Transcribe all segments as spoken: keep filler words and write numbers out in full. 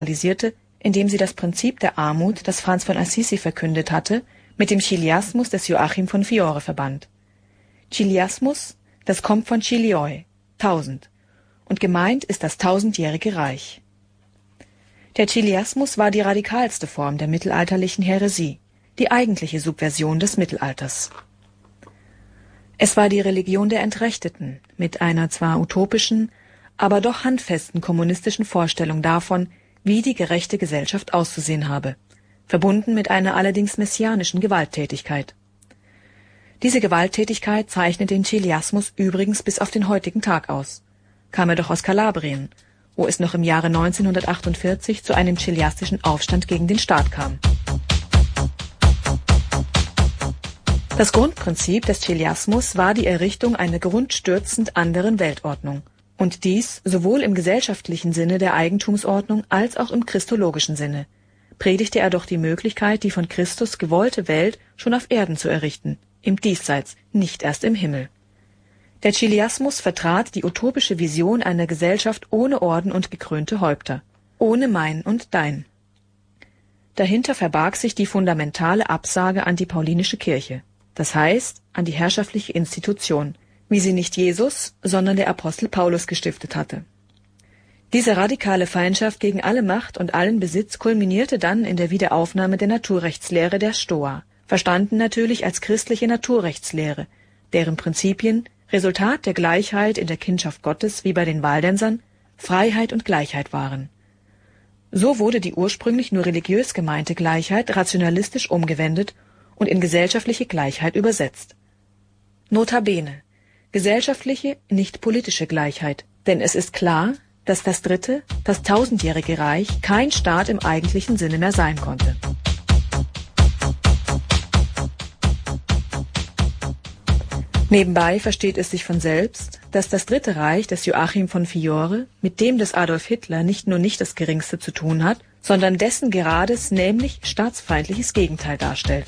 realisierte, indem sie das Prinzip der Armut, das Franz von Assisi verkündet hatte, mit dem Chiliasmus des Joachim von Fiore verband. Chiliasmus, das kommt von Chilioi, tausend, und gemeint ist das tausendjährige Reich. Der Chiliasmus war die radikalste Form der mittelalterlichen Häresie, die eigentliche Subversion des Mittelalters. Es war die Religion der Entrechteten, mit einer zwar utopischen, aber doch handfesten kommunistischen Vorstellung davon, wie die gerechte Gesellschaft auszusehen habe, verbunden mit einer allerdings messianischen Gewalttätigkeit. Diese Gewalttätigkeit zeichnet den Chiliasmus übrigens bis auf den heutigen Tag aus, kam er doch aus Kalabrien, wo es noch im Jahre neunzehnhundertachtundvierzig zu einem chiliastischen Aufstand gegen den Staat kam. Das Grundprinzip des Chiliasmus war die Errichtung einer grundstürzend anderen Weltordnung, und dies sowohl im gesellschaftlichen Sinne der Eigentumsordnung als auch im christologischen Sinne, predigte er doch die Möglichkeit, die von Christus gewollte Welt schon auf Erden zu errichten, im Diesseits, nicht erst im Himmel. Der Chiliasmus vertrat die utopische Vision einer Gesellschaft ohne Orden und gekrönte Häupter, ohne mein und dein. Dahinter verbarg sich die fundamentale Absage an die paulinische Kirche, das heißt an die herrschaftliche Institution, wie sie nicht Jesus, sondern der Apostel Paulus gestiftet hatte. Diese radikale Feindschaft gegen alle Macht und allen Besitz kulminierte dann in der Wiederaufnahme der Naturrechtslehre der Stoa, verstanden natürlich als christliche Naturrechtslehre, deren Prinzipien, Resultat der Gleichheit in der Kindschaft Gottes wie bei den Waldensern, Freiheit und Gleichheit waren. So wurde die ursprünglich nur religiös gemeinte Gleichheit rationalistisch umgewendet und in gesellschaftliche Gleichheit übersetzt. Notabene: gesellschaftliche, nicht politische Gleichheit, denn es ist klar, dass das dritte, das tausendjährige Reich kein Staat im eigentlichen Sinne mehr sein konnte. Nebenbei versteht es sich von selbst, dass das Dritte Reich des Joachim von Fiore mit dem des Adolf Hitler nicht nur nicht das Geringste zu tun hat, sondern dessen gerades, nämlich staatsfeindliches Gegenteil darstellt.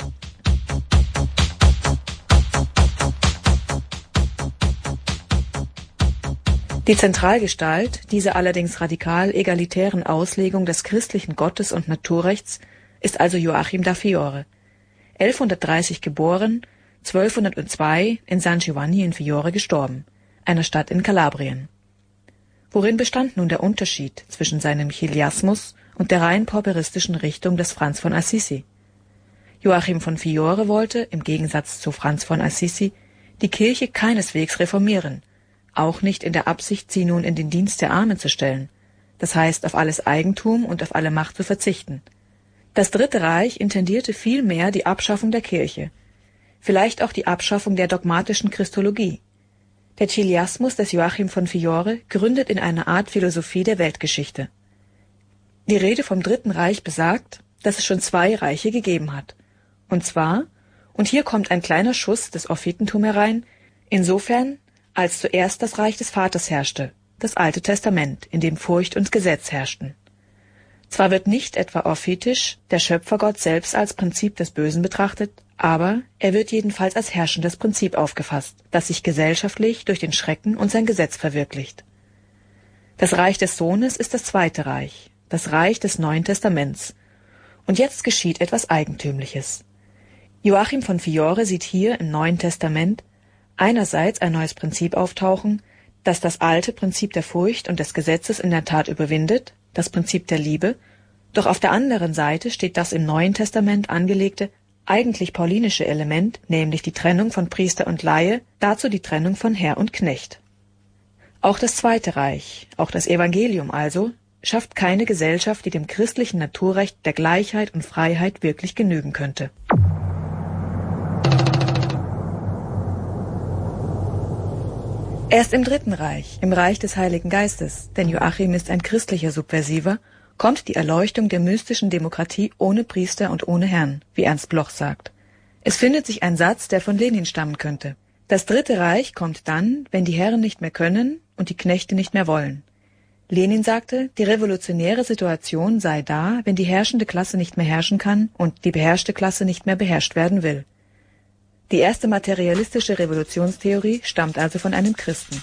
Die Zentralgestalt dieser allerdings radikal egalitären Auslegung des christlichen Gottes- und Naturrechts ist also Joachim da Fiore, elfhundertdreißig geboren, zwölfhundertzwei in San Giovanni in Fiore gestorben, einer Stadt in Kalabrien. Worin bestand nun der Unterschied zwischen seinem Chiliasmus und der rein pauperistischen Richtung des Franz von Assisi? Joachim von Fiore wollte, im Gegensatz zu Franz von Assisi, die Kirche keineswegs reformieren, auch nicht in der Absicht, sie nun in den Dienst der Armen zu stellen, das heißt auf alles Eigentum und auf alle Macht zu verzichten. Das Dritte Reich intendierte vielmehr die Abschaffung der Kirche, vielleicht auch die Abschaffung der dogmatischen Christologie. Der Chiliasmus des Joachim von Fiore gründet in einer Art Philosophie der Weltgeschichte. Die Rede vom Dritten Reich besagt, dass es schon zwei Reiche gegeben hat. Und zwar, und hier kommt ein kleiner Schuss des Ophitentum herein, insofern, als zuerst das Reich des Vaters herrschte, das Alte Testament, in dem Furcht und Gesetz herrschten. Zwar wird nicht etwa ophitisch der Schöpfergott selbst als Prinzip des Bösen betrachtet, aber er wird jedenfalls als herrschendes Prinzip aufgefasst, das sich gesellschaftlich durch den Schrecken und sein Gesetz verwirklicht. Das Reich des Sohnes ist das Zweite Reich, das Reich des Neuen Testaments. Und jetzt geschieht etwas Eigentümliches. Joachim von Fiore sieht hier im Neuen Testament einerseits ein neues Prinzip auftauchen, das das alte Prinzip der Furcht und des Gesetzes in der Tat überwindet, das Prinzip der Liebe, doch auf der anderen Seite steht das im Neuen Testament angelegte, eigentlich paulinische Element, nämlich die Trennung von Priester und Laie, dazu die Trennung von Herr und Knecht. Auch das Zweite Reich, auch das Evangelium also, schafft keine Gesellschaft, die dem christlichen Naturrecht der Gleichheit und Freiheit wirklich genügen könnte. Erst im Dritten Reich, im Reich des Heiligen Geistes, denn Joachim ist ein christlicher Subversiver, kommt die Erleuchtung der mystischen Demokratie ohne Priester und ohne Herrn, wie Ernst Bloch sagt. Es findet sich ein Satz, der von Lenin stammen könnte. Das Dritte Reich kommt dann, wenn die Herren nicht mehr können und die Knechte nicht mehr wollen. Lenin sagte, die revolutionäre Situation sei da, wenn die herrschende Klasse nicht mehr herrschen kann und die beherrschte Klasse nicht mehr beherrscht werden will. Die erste materialistische Revolutionstheorie stammt also von einem Christen.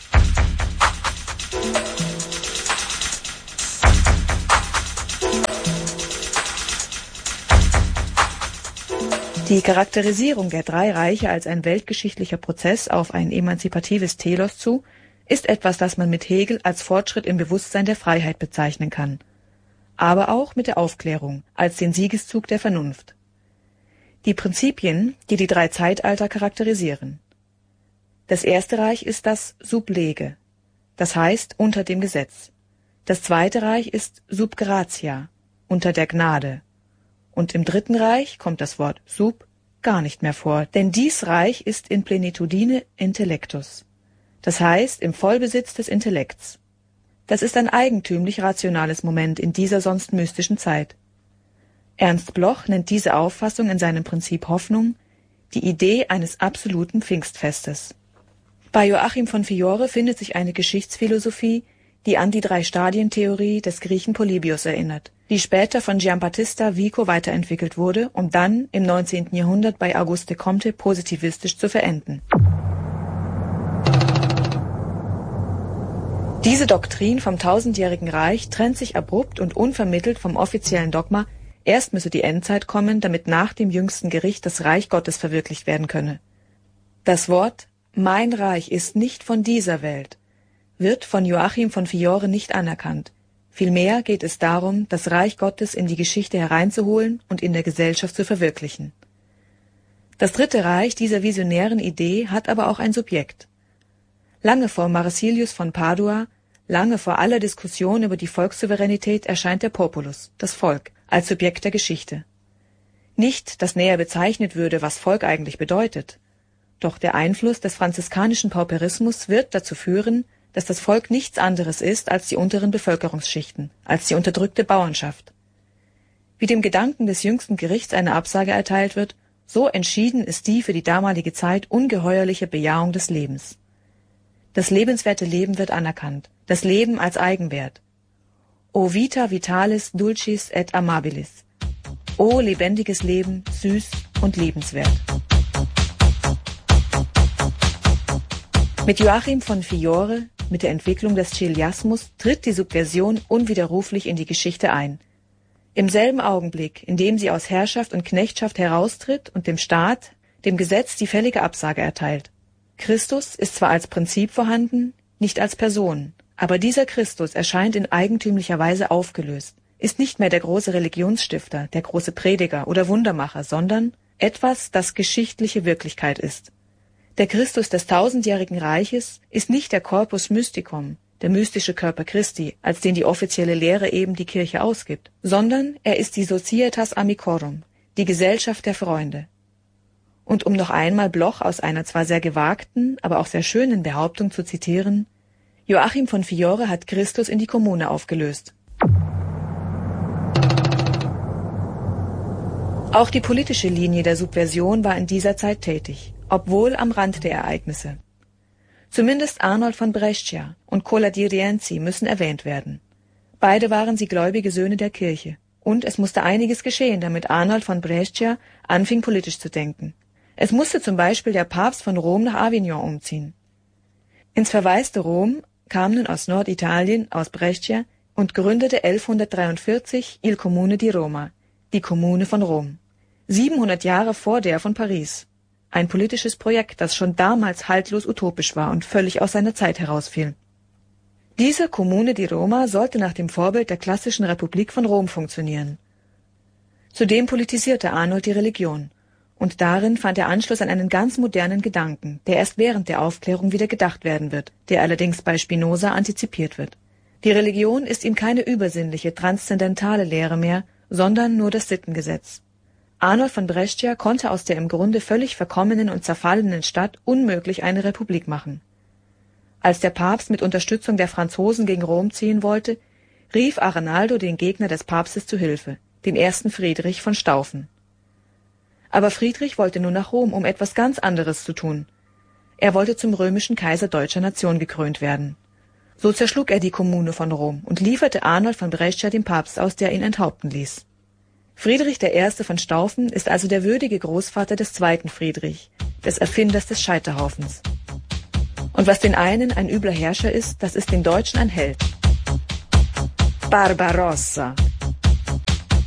Die Charakterisierung der drei Reiche als ein weltgeschichtlicher Prozess auf ein emanzipatives Telos zu, ist etwas, das man mit Hegel als Fortschritt im Bewusstsein der Freiheit bezeichnen kann, aber auch mit der Aufklärung als den Siegeszug der Vernunft. Die Prinzipien, die die drei Zeitalter charakterisieren. Das erste Reich ist das Sub lege, das heißt unter dem Gesetz. Das zweite Reich ist Sub gratia, unter der Gnade. Und im dritten Reich kommt das Wort sub gar nicht mehr vor, denn dies Reich ist in plenitudine intellectus, das heißt im Vollbesitz des Intellekts. Das ist ein eigentümlich rationales Moment in dieser sonst mystischen Zeit. Ernst Bloch nennt diese Auffassung in seinem Prinzip Hoffnung die Idee eines absoluten Pfingstfestes. Bei Joachim von Fiore findet sich eine Geschichtsphilosophie, die an die Drei-Stadien-Theorie des Griechen Polybios erinnert, die später von Giambattista Vico weiterentwickelt wurde, um dann im neunzehnten Jahrhundert bei Auguste Comte positivistisch zu verenden. Diese Doktrin vom tausendjährigen Reich trennt sich abrupt und unvermittelt vom offiziellen Dogma, erst müsse die Endzeit kommen, damit nach dem jüngsten Gericht das Reich Gottes verwirklicht werden könne. Das Wort »Mein Reich ist nicht von dieser Welt« wird von Joachim von Fiore nicht anerkannt. Vielmehr geht es darum, das Reich Gottes in die Geschichte hereinzuholen und in der Gesellschaft zu verwirklichen. Das Dritte Reich dieser visionären Idee hat aber auch ein Subjekt. Lange vor Marsilius von Padua, lange vor aller Diskussion über die Volkssouveränität erscheint der Populus, das Volk, als Subjekt der Geschichte. Nicht, dass näher bezeichnet würde, was Volk eigentlich bedeutet. Doch der Einfluss des franziskanischen Pauperismus wird dazu führen, dass das Volk nichts anderes ist als die unteren Bevölkerungsschichten, als die unterdrückte Bauernschaft. Wie dem Gedanken des jüngsten Gerichts eine Absage erteilt wird, so entschieden ist die für die damalige Zeit ungeheuerliche Bejahung des Lebens. Das lebenswerte Leben wird anerkannt, das Leben als Eigenwert. O vita vitalis dulcis et amabilis. O lebendiges Leben, süß und liebenswert. Mit Joachim von Fiore, mit der Entwicklung des Chiliasmus, tritt die Subversion unwiderruflich in die Geschichte ein. Im selben Augenblick, in dem sie aus Herrschaft und Knechtschaft heraustritt und dem Staat, dem Gesetz die fällige Absage erteilt. Christus ist zwar als Prinzip vorhanden, nicht als Person, aber dieser Christus erscheint in eigentümlicher Weise aufgelöst, ist nicht mehr der große Religionsstifter, der große Prediger oder Wundermacher, sondern etwas, das geschichtliche Wirklichkeit ist. Der Christus des tausendjährigen Reiches ist nicht der Corpus Mysticum, der mystische Körper Christi, als den die offizielle Lehre eben die Kirche ausgibt, sondern er ist die Societas Amicorum, die Gesellschaft der Freunde. Und um noch einmal Bloch aus einer zwar sehr gewagten, aber auch sehr schönen Behauptung zu zitieren, Joachim von Fiore hat Christus in die Kommune aufgelöst. Auch die politische Linie der Subversion war in dieser Zeit tätig, obwohl am Rand der Ereignisse. Zumindest Arnold von Brescia und Cola di Rienzi müssen erwähnt werden. Beide waren sie gläubige Söhne der Kirche, und es musste einiges geschehen, damit Arnold von Brescia anfing, politisch zu denken. Es musste zum Beispiel der Papst von Rom nach Avignon umziehen. Ins verwaiste Rom kam nun aus Norditalien, aus Brescia, und gründete elfhundertdreiundvierzig Il Comune di Roma, die Kommune von Rom, siebenhundert Jahre vor der von Paris. Ein politisches Projekt, das schon damals haltlos utopisch war und völlig aus seiner Zeit herausfiel. Diese Kommune di Roma sollte nach dem Vorbild der klassischen Republik von Rom funktionieren. Zudem politisierte Arnold die Religion, und darin fand er Anschluss an einen ganz modernen Gedanken, der erst während der Aufklärung wieder gedacht werden wird, der allerdings bei Spinoza antizipiert wird. Die Religion ist ihm keine übersinnliche, transzendentale Lehre mehr, sondern nur das Sittengesetz. Arnold von Brescia konnte aus der im Grunde völlig verkommenen und zerfallenen Stadt unmöglich eine Republik machen. Als der Papst mit Unterstützung der Franzosen gegen Rom ziehen wollte, rief Arenaldo den Gegner des Papstes zu Hilfe, den ersten Friedrich von Staufen. Aber Friedrich wollte nun nach Rom, um etwas ganz anderes zu tun. Er wollte zum römischen Kaiser deutscher Nation gekrönt werden. So zerschlug er die Kommune von Rom und lieferte Arnold von Brescia dem Papst aus, der ihn enthaupten ließ. Friedrich der Erste von Staufen ist also der würdige Großvater des zweiten Friedrich, des Erfinders des Scheiterhaufens. Und was den einen ein übler Herrscher ist, das ist den Deutschen ein Held. Barbarossa.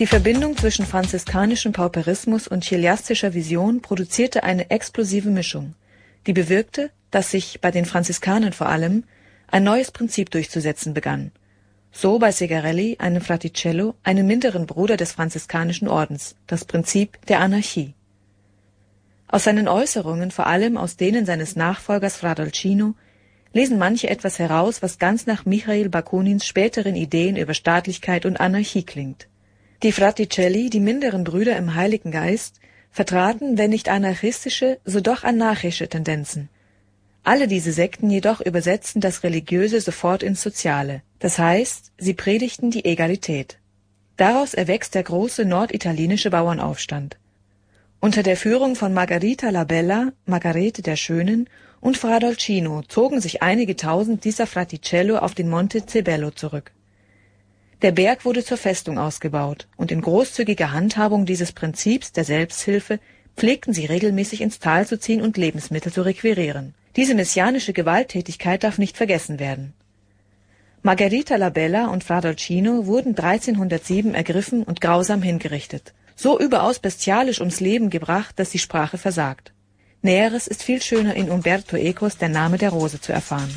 Die Verbindung zwischen franziskanischem Pauperismus und chiliastischer Vision produzierte eine explosive Mischung, die bewirkte, dass sich bei den Franziskanern vor allem ein neues Prinzip durchzusetzen begann. So bei Segarelli, einem Fraticello, einem minderen Bruder des franziskanischen Ordens, das Prinzip der Anarchie. Aus seinen Äußerungen, vor allem aus denen seines Nachfolgers Fra Dolcino, lesen manche etwas heraus, was ganz nach Michail Bakunins späteren Ideen über Staatlichkeit und Anarchie klingt. Die Fraticelli, die minderen Brüder im Heiligen Geist, vertraten, wenn nicht anarchistische, so doch anarchische Tendenzen. Alle diese Sekten jedoch übersetzten das Religiöse sofort ins Soziale, das heißt, sie predigten die Egalität. Daraus erwächst der große norditalienische Bauernaufstand. Unter der Führung von Margherita la Bella, Margarete der Schönen, und Fra Dolcino zogen sich einige tausend dieser Fraticello auf den Monte Cebello zurück. Der Berg wurde zur Festung ausgebaut, und in großzügiger Handhabung dieses Prinzips der Selbsthilfe pflegten sie regelmäßig ins Tal zu ziehen und Lebensmittel zu requirieren. Diese messianische Gewalttätigkeit darf nicht vergessen werden. Margherita la Bella und Fra Dolcino wurden dreizehnhundertsieben ergriffen und grausam hingerichtet, so überaus bestialisch ums Leben gebracht, dass die Sprache versagt. Näheres ist viel schöner in Umberto Ecos Der Name der Rose zu erfahren.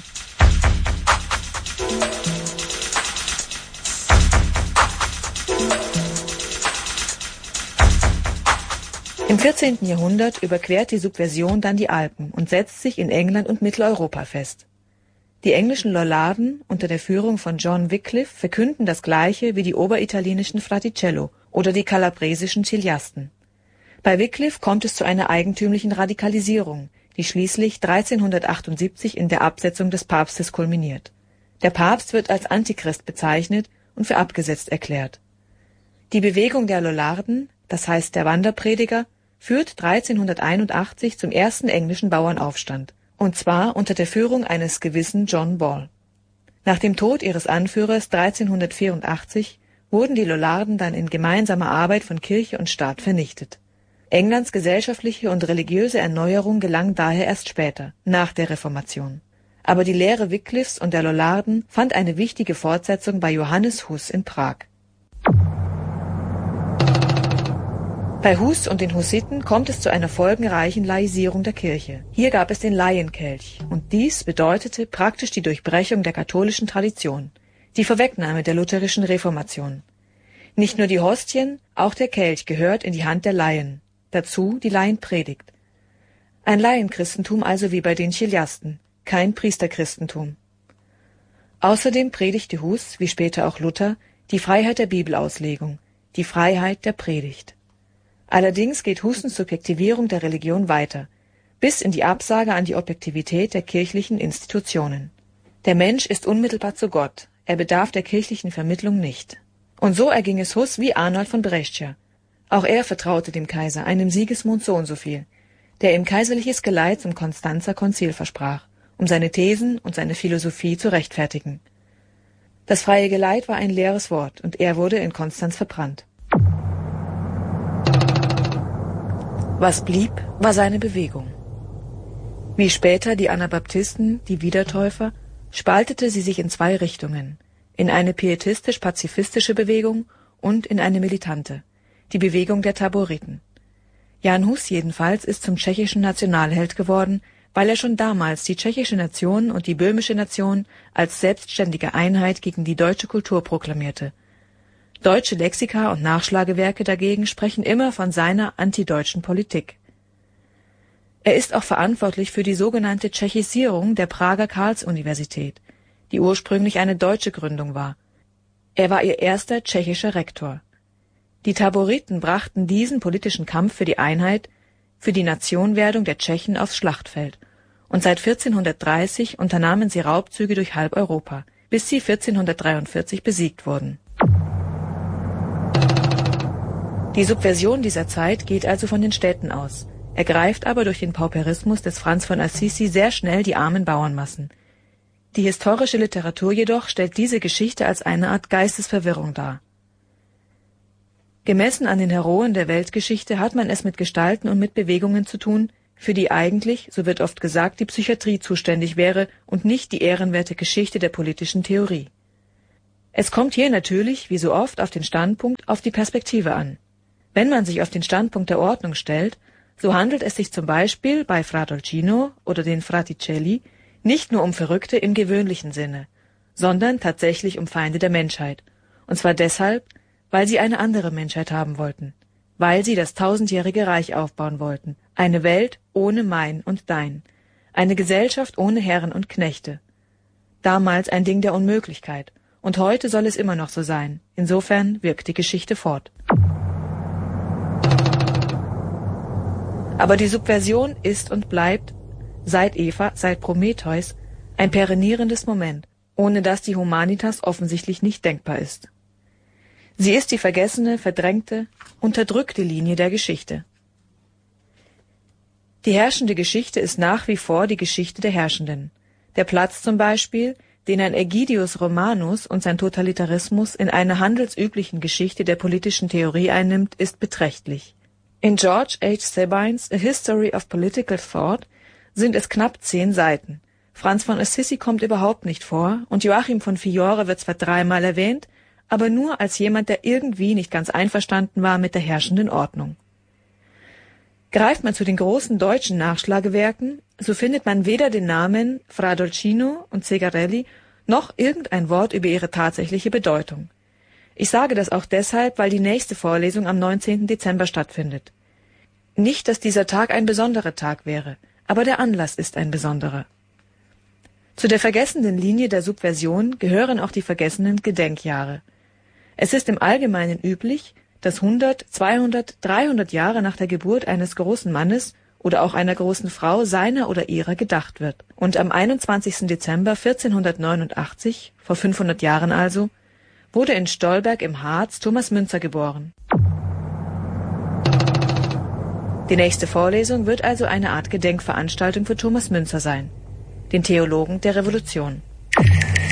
Im vierzehnten Jahrhundert überquert die Subversion dann die Alpen und setzt sich in England und Mitteleuropa fest. Die englischen Lollarden unter der Führung von John Wycliffe verkünden das Gleiche wie die oberitalienischen Fraticello oder die kalabresischen Chiliasten. Bei Wycliffe kommt es zu einer eigentümlichen Radikalisierung, die schließlich dreizehnhundertachtundsiebzig in der Absetzung des Papstes kulminiert. Der Papst wird als Antichrist bezeichnet und für abgesetzt erklärt. Die Bewegung der Lollarden, das heißt der Wanderprediger, führt dreizehnhunderteinundachtzig zum ersten englischen Bauernaufstand, und zwar unter der Führung eines gewissen John Ball. Nach dem Tod ihres Anführers dreizehnhundertvierundachtzig wurden die Lollarden dann in gemeinsamer Arbeit von Kirche und Staat vernichtet. Englands gesellschaftliche und religiöse Erneuerung gelang daher erst später, nach der Reformation. Aber die Lehre Wycliffes und der Lollarden fand eine wichtige Fortsetzung bei Johannes Hus in Prag. Bei Hus und den Hussiten kommt es zu einer folgenreichen Laisierung der Kirche. Hier gab es den Laienkelch, und dies bedeutete praktisch die Durchbrechung der katholischen Tradition, die Vorwegnahme der lutherischen Reformation. Nicht nur die Hostien, auch der Kelch gehört in die Hand der Laien, dazu die Laienpredigt. Ein Laienchristentum also wie bei den Chiliasten, kein Priesterchristentum. Außerdem predigte Hus, wie später auch Luther, die Freiheit der Bibelauslegung, die Freiheit der Predigt. Allerdings geht Hussens Subjektivierung der Religion weiter, bis in die Absage an die Objektivität der kirchlichen Institutionen. Der Mensch ist unmittelbar zu Gott, er bedarf der kirchlichen Vermittlung nicht. Und so erging es Hus wie Arnold von Brescia. Auch er vertraute dem Kaiser, einem Sigismund so und so viel, der ihm kaiserliches Geleit zum Konstanzer Konzil versprach, um seine Thesen und seine Philosophie zu rechtfertigen. Das freie Geleit war ein leeres Wort, und er wurde in Konstanz verbrannt. Was blieb, war seine Bewegung. Wie später die Anabaptisten, die Wiedertäufer, spaltete sie sich in zwei Richtungen, in eine pietistisch-pazifistische Bewegung und in eine militante, die Bewegung der Taboriten. Jan Hus jedenfalls ist zum tschechischen Nationalheld geworden, weil er schon damals die tschechische Nation und die böhmische Nation als selbstständige Einheit gegen die deutsche Kultur proklamierte. Deutsche Lexika und Nachschlagewerke dagegen sprechen immer von seiner antideutschen Politik. Er ist auch verantwortlich für die sogenannte Tschechisierung der Prager Karls-Universität, die ursprünglich eine deutsche Gründung war. Er war ihr erster tschechischer Rektor. Die Taboriten brachten diesen politischen Kampf für die Einheit, für die Nationwerdung der Tschechen aufs Schlachtfeld, und seit vierzehnhundertdreißig unternahmen sie Raubzüge durch halb Europa, bis sie vierzehnhundertdreiundvierzig besiegt wurden. Die Subversion dieser Zeit geht also von den Städten aus, ergreift aber durch den Pauperismus des Franz von Assisi sehr schnell die armen Bauernmassen. Die historische Literatur jedoch stellt diese Geschichte als eine Art Geistesverwirrung dar. Gemessen an den Heroen der Weltgeschichte hat man es mit Gestalten und mit Bewegungen zu tun, für die eigentlich, so wird oft gesagt, die Psychiatrie zuständig wäre und nicht die ehrenwerte Geschichte der politischen Theorie. Es kommt hier natürlich, wie so oft, auf den Standpunkt, auf die Perspektive an. Wenn man sich auf den Standpunkt der Ordnung stellt, so handelt es sich zum Beispiel bei Fra Dolcino oder den Fraticelli nicht nur um Verrückte im gewöhnlichen Sinne, sondern tatsächlich um Feinde der Menschheit. Und zwar deshalb, weil sie eine andere Menschheit haben wollten, weil sie das tausendjährige Reich aufbauen wollten, eine Welt ohne mein und dein, eine Gesellschaft ohne Herren und Knechte. Damals ein Ding der Unmöglichkeit, und heute soll es immer noch so sein. Insofern wirkt die Geschichte fort. Aber die Subversion ist und bleibt, seit Eva, seit Prometheus, ein perennierendes Moment, ohne das die Humanitas offensichtlich nicht denkbar ist. Sie ist die vergessene, verdrängte, unterdrückte Linie der Geschichte. Die herrschende Geschichte ist nach wie vor die Geschichte der Herrschenden. Der Platz zum Beispiel, den ein Ägidius Romanus und sein Totalitarismus in einer handelsüblichen Geschichte der politischen Theorie einnimmt, ist beträchtlich. In George H. Sabines A History of Political Thought sind es knapp zehn Seiten. Franz von Assisi kommt überhaupt nicht vor und Joachim von Fiore wird zwar dreimal erwähnt, aber nur als jemand, der irgendwie nicht ganz einverstanden war mit der herrschenden Ordnung. Greift man zu den großen deutschen Nachschlagewerken, so findet man weder den Namen Fra Dolcino und Zegarelli noch irgendein Wort über ihre tatsächliche Bedeutung. Ich sage das auch deshalb, weil die nächste Vorlesung am neunzehnten Dezember stattfindet. Nicht, dass dieser Tag ein besonderer Tag wäre, aber der Anlass ist ein besonderer. Zu der vergessenen Linie der Subversion gehören auch die vergessenen Gedenkjahre. Es ist im Allgemeinen üblich, dass hundert, zweihundert, dreihundert Jahre nach der Geburt eines großen Mannes oder auch einer großen Frau seiner oder ihrer gedacht wird. Und am einundzwanzigsten Dezember vierzehnhundertneunundachtzig, vor fünfhundert Jahren also, wurde in Stolberg im Harz Thomas Müntzer geboren. Die nächste Vorlesung wird also eine Art Gedenkveranstaltung für Thomas Müntzer sein, den Theologen der Revolution.